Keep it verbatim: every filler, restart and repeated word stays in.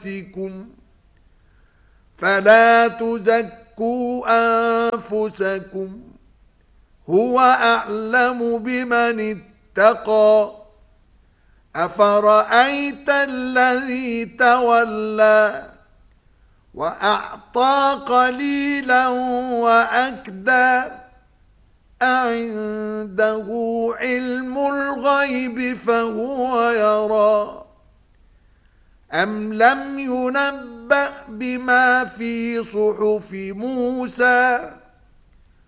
أنفسكم فلا تزكوا أنفسكم هو أعلم بمن اتقى أفرأيت الذي تولى وأعطى قليلا وأكدى أعنده علم الغيب فهو يرى أم لم ينبأ بما في صحف موسى